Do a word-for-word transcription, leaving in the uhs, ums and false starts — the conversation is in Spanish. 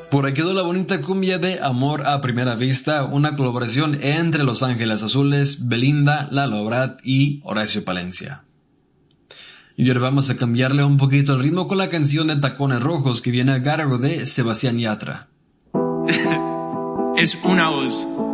Por ahí quedó la bonita cumbia de Amor a Primera Vista, una colaboración entre Los Ángeles Azules, Belinda, Lalo Brad y Horacio Palencia. Y ahora vamos a cambiarle un poquito el ritmo con la canción de Tacones Rojos que viene a cargo de Sebastián Yatra. Es una voz.